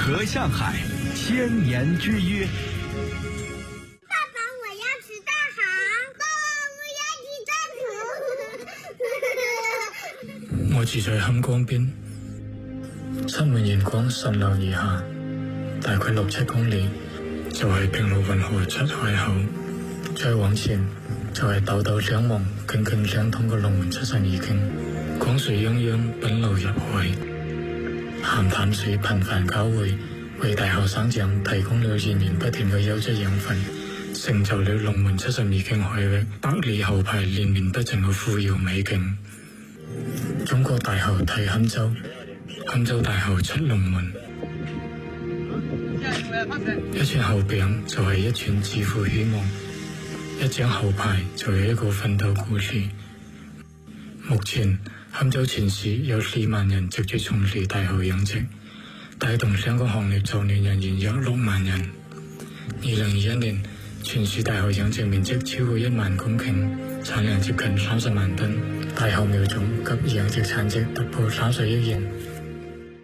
河向海，千年之约。 爸爸，我要吃大航。爸爸，我要去战场。 我住在坎江邊，七門沿江順流而下，大概6-7公里就係平魯運河出海口，再往前就係抖抖兩望、徑徑相通嘅龍門出神已經，廣水泱泱奔流入海，鹹淡水頻繁交匯，為大學生長提供了源源不斷嘅優質養分，成就了龍門出神已經海域百里後排連綿不盡嘅富饒美景。中國大校睇坎州，坎州大校出龍門。一串後餅就係一串致富希望，一張後牌就係一個奮鬥故事。目前坎州全市有4萬人直接從事大校養殖，帶動相關行業就業人員約6萬人。2021年全市大校養殖面積超過1萬公頃，產量接近30萬噸，大校苗種及養殖產值突破30億元。